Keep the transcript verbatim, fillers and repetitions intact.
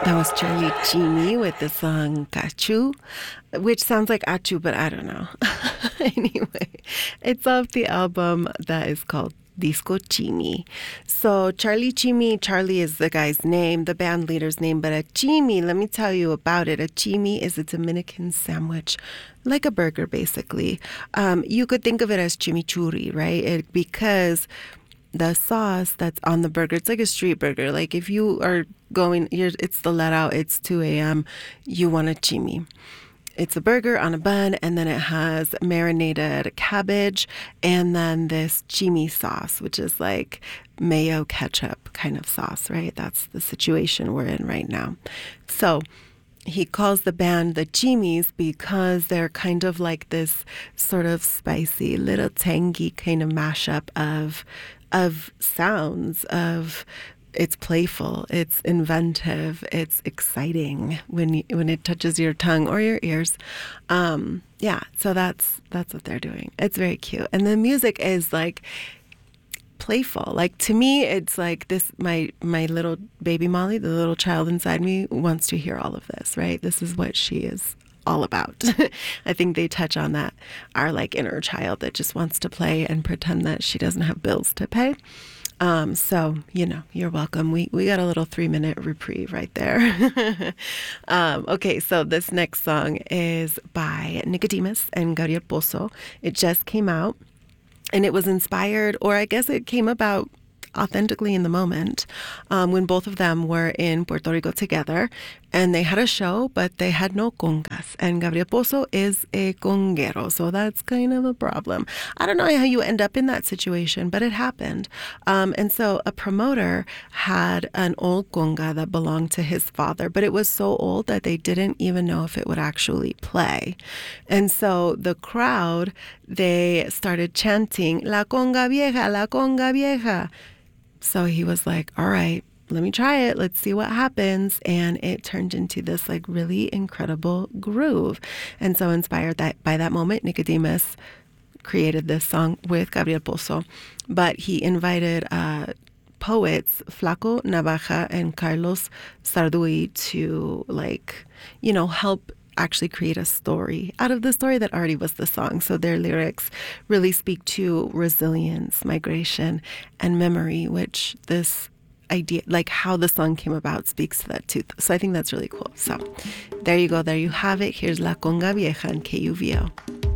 That was Charlie Chimi with the song Cachu, which sounds like Achu, but I don't know. Anyway, it's off the album that is called Disco Chimi. So Charlie Chimi, Charlie is the guy's name, the band leader's name, but a chimi, let me tell you about it. A chimi is a Dominican sandwich, like a burger, basically. Um, you could think of it as chimichurri, right? It, because the sauce that's on the burger, it's like a street burger. Like if you are going, you're, it's the let out, it's two a.m., you want a chimi. It's a burger on a bun, and then it has marinated cabbage, and then this chimi sauce, which is like mayo ketchup kind of sauce, right? That's the situation we're in right now. So he calls the band the Chimis because they're kind of like this sort of spicy, little tangy kind of mashup of of sounds, of it's playful, it's inventive, it's exciting when you, when it touches your tongue or your ears. Um, yeah, so that's that's what they're doing. It's very cute, and the music is like playful. Like to me, it's like this. My my little baby Molly, the little child inside me, wants to hear all of this. Right? This is what she is all about. I think they touch on that, our like inner child that just wants to play and pretend that she doesn't have bills to pay. Um, so, you know, you're welcome. We we got a little three minute reprieve right there. um, okay, so this next song is by Nicodemus and Gabriel Pozo. It just came out, and it was inspired, or I guess it came about authentically in the moment, um, when both of them were in Puerto Rico together, and they had a show, but they had no congas. And Gabriel Pozo is a conguero, so that's kind of a problem. I don't know how you end up in that situation, but it happened. Um, and so a promoter had an old conga that belonged to his father, but it was so old that they didn't even know if it would actually play. And so the crowd, they started chanting, "La conga vieja, la conga vieja." So he was like, all right, let me try it. Let's see what happens. And it turned into this like really incredible groove. And so inspired that by that moment, Nicodemus created this song with Gabriel Pozo. But he invited uh, poets, Flaco Navaja and Carlos Sarduy, to like, you know, help actually create a story out of the story that already was the song. So their lyrics really speak to resilience, migration, and memory, which this idea, like how the song came about, speaks to that too. So I think that's really cool. So there you go. There you have it. Here's La Conga Vieja and K U V O.